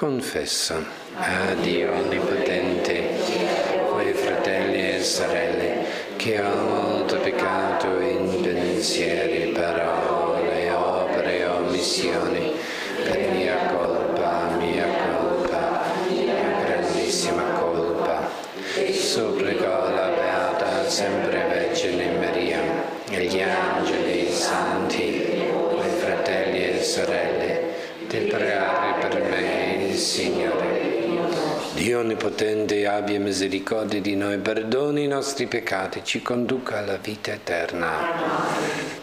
Confessa a Dio Onnipotente, voi fratelli e sorelle, che ho molto peccato in pensieri, parole, opere, omissioni, per mia colpa, mia grandissima colpa. Supplico la Beata sempre Vergine Maria e gli angeli, i santi, voi fratelli e sorelle, di pregare per me, il Signore. Dio Onnipotente abbia misericordia di noi, perdoni i nostri peccati, ci conduca alla vita eterna.